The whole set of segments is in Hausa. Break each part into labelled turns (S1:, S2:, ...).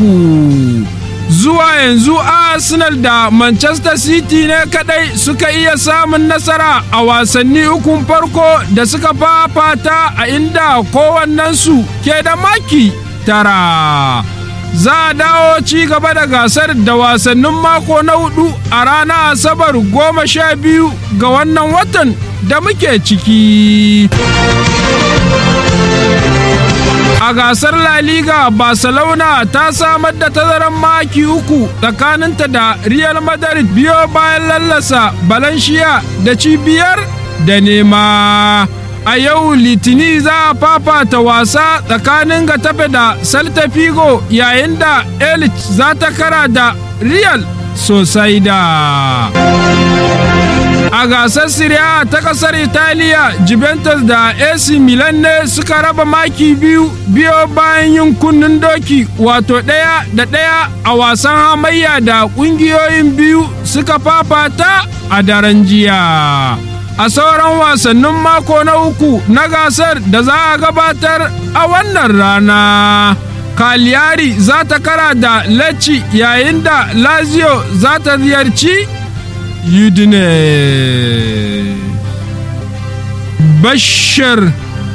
S1: uku. Zuwa yanzu Arsenal da Manchester City ne kadai suka iya samun nasara a wasanni ukun farko da suka fafata, a inda kowannensu ke da maki 9. Za a dawo ci gaba da gasar da wasannin mako na 4 a ranar Asabar 12 ga wannan watan da muke ciki. A gasar La Liga, Barcelona ta samar da tazarar maki 3 tsakaninta da Real Madrid biyo bayan lallasa Valencia da ci 5-0. A yau Litini za a fafata wasa tsakanin Getafe da Celta Vigo, yayin da Elche za ta kara da Real Sociedad. A gasar Serie A ta kasar Italiya, Juventus da AC Milan ne suka raba maki biyo bayan yin kunnen doki, wato 1-1 a wasan hamayya da ƙungiyoyin biyu suka fafata a daren jiya. A sauran wasannin mako na 3 na gasar da za a gabatar a wannan rana, Cagliari za ta kara da Lecce, yayin da Lazio za ta ziyarci Udine. Bashir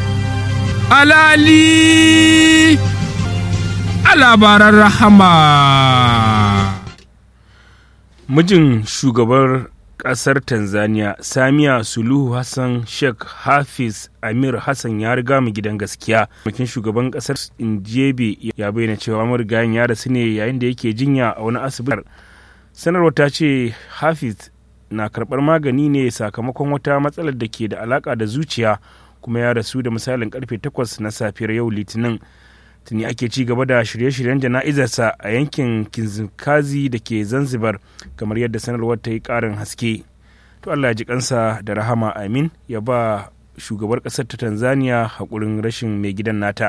S1: Alali a labaran rahama.
S2: Mijin shugabar ƙasar Tanzania Samia Suluhu Hassan, Sheikh Hafiz Amir Hassan, ya riga mu gidan gaskiya. Makin shugaban ƙasar Njebe ya bayyana cewa marigayin ya rasu ne yayin da yake jinya a wani asibiti. Sanarwar ta ce Hafiz na karɓar magani ne sakamakon wata matsalar da ke da alaƙa da zuciya, kuma ya rasu da misalin karfe 8 na safiyar yau Litinin. Tuni ake ci gaba da shirye-shiryen jana'izarsa a yankin Kizimkazi da ke Zanzibar, kamar yadda sanarwar ta yi ƙarin haske. To Allah ya ji kansa da rahama, amin, ya ba shugabar ƙasar ta Tanzania haƙurin rashin mai gidan nata.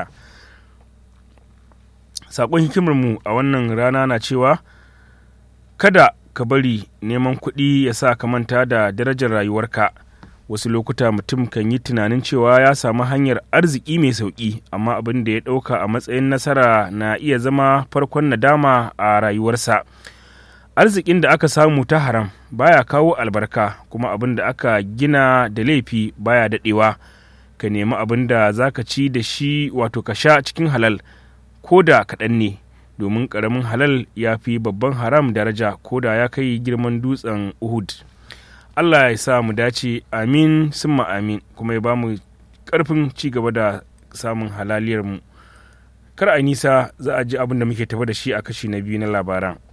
S2: Saƙon hikimarmu a wannan rana na cewa kada ka bari neman kuɗi ya sa ka manta da darajar rayuwarka. Wasu lokuta mutum kan yi tunanin cewa ya samu hanyar arziki mai sauƙi, amma abin da ya ɗauka a matsayin nasara na iya zama farkon nadama a rayuwarsa. Arzikin da aka samu ta haram baya kawo albarka, kuma abin da aka gina da laifi baya daɗewa. Ka nemi abin da za ka ci da shi, wato ka sha cikin halal, ko da kaɗan ne, domin ƙaramin halal ya fi babban haram daraja, ko da ya kai girman dutsen Uhud. Allah ya sa mu dace, amin summa amin, kuma ya ba mu ƙarfin ci gaba da samun halaliyarmu. Kar a nisa, za a ji abin da muke tafa da shi a kashi na 2 na labaran.